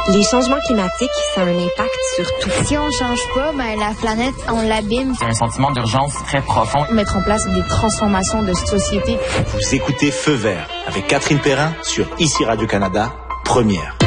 Les changements climatiques, ça a un impact sur tout. Si on ne change pas, la planète, on l'abîme. Il y a un sentiment d'urgence très profond. Mettre en place des transformations de société. Vous écoutez Feu vert avec Catherine Perrin sur ICI Radio-Canada, première.